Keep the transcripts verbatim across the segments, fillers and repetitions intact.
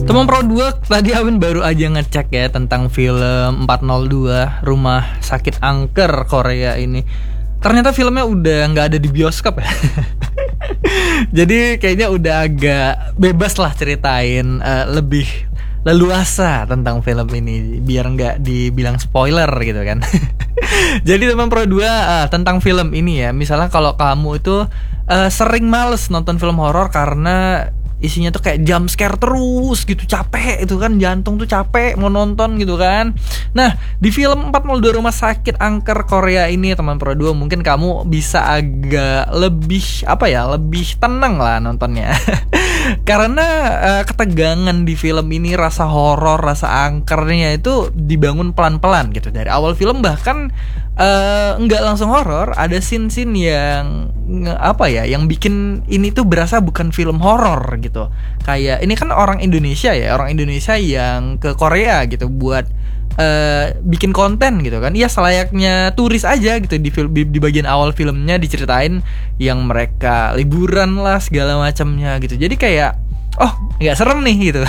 Teman Pro dua, tadi Awin baru aja ngecek ya tentang film empat nol dua Rumah Sakit Angker Korea ini. Ternyata filmnya udah gak ada di bioskop ya. Jadi kayaknya udah agak bebas lah ceritain uh, lebih leluasa tentang film ini, biar gak dibilang spoiler gitu kan. Jadi teman Pro dua, uh, tentang film ini ya, misalnya kalau kamu itu uh, sering males nonton film horor karena isinya tuh kayak jump scare terus gitu, capek itu kan, jantung tuh capek mau nonton gitu kan. Nah, di film empat nol dua Rumah Sakit Angker Korea ini teman Pro dua, mungkin kamu bisa agak lebih apa ya, lebih tenang lah nontonnya. Karena uh, ketegangan di film ini, rasa horor, rasa angkernya itu dibangun pelan-pelan gitu. Dari awal film bahkan uh, nggak langsung horor, ada scene-scene yang nge, apa ya, yang bikin ini tuh berasa bukan film horor gitu. Kayak ini kan orang Indonesia ya, orang Indonesia yang ke Korea gitu buat uh, bikin konten gitu kan. Iya, selayaknya turis aja gitu. Di, film, di, di bagian awal filmnya diceritain yang mereka liburan lah segala macamnya gitu. Jadi kayak oh nggak serem nih gitu.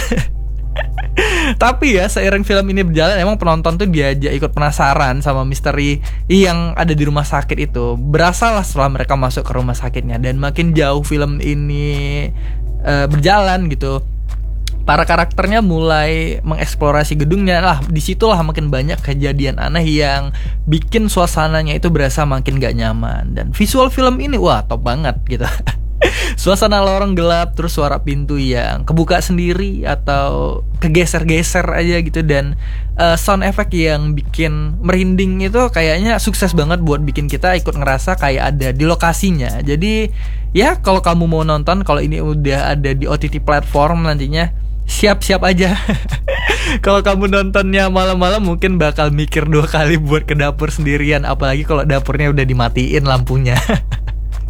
Tapi ya seiring film ini berjalan, emang penonton tuh diajak ikut penasaran sama misteri yang ada di rumah sakit itu. Berasalah setelah mereka masuk ke rumah sakitnya, dan makin jauh film ini uh, berjalan gitu, para karakternya mulai mengeksplorasi gedungnya. Lah disitulah makin banyak kejadian aneh yang bikin suasananya itu berasa makin gak nyaman. Dan visual film ini wah top banget gitu. Suasana lorong gelap, terus suara pintu yang kebuka sendiri atau kegeser-geser aja gitu, dan uh, sound effect yang bikin merinding itu kayaknya sukses banget buat bikin kita ikut ngerasa kayak ada di lokasinya. Jadi ya kalau kamu mau nonton, kalau ini udah ada di O T T platform nantinya, siap-siap aja. Kalau kamu nontonnya malam-malam mungkin bakal mikir dua kali buat ke dapur sendirian, apalagi kalau dapurnya udah dimatiin lampunya.